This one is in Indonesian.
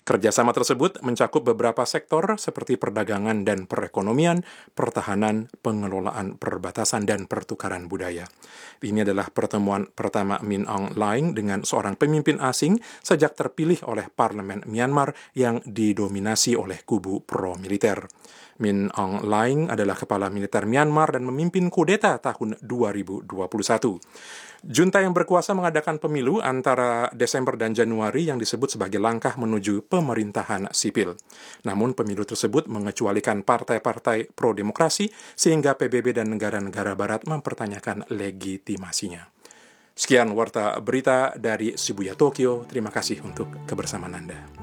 Kerjasama tersebut mencakup beberapa sektor seperti perdagangan dan perekonomian, pertahanan, pengelolaan perbatasan, dan pertukaran budaya. Ini adalah pertemuan pertama Min Aung Hlaing dengan seorang pemimpin asing sejak terpilih oleh Parlemen Myanmar yang didominasi oleh kubu pro-militer. Min Aung Hlaing adalah kepala militer Myanmar dan memimpin kudeta tahun 2021. Junta yang berkuasa mengadakan pemilu antara Desember dan Januari yang disebut sebagai langkah menuju pemerintahan sipil. Namun pemilu tersebut mengecualikan partai-partai pro-demokrasi sehingga PBB dan negara-negara barat mempertanyakan legitimasinya. Sekian Warta Berita dari Shibuya, Tokyo. Terima kasih untuk kebersamaan Anda.